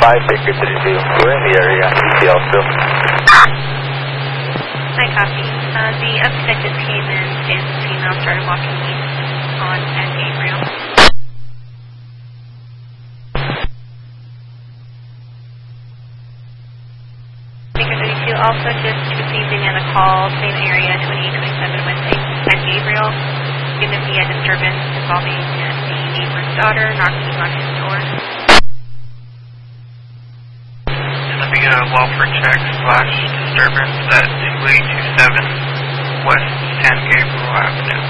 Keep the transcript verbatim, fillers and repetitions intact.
five, Baker three two. We're in the area, E T L still. Hi, copy. Uh, the upset just came in, and the female started walking east on San Gabriel. Baker thirty-two also just received another call, same area, twenty-eight twenty-seven West San Gabriel. Going to be a disturbance involving the neighbor's daughter knocking on his door. Let me get a welfare check slash disturbance at two eight two seven West San Gabriel Avenue.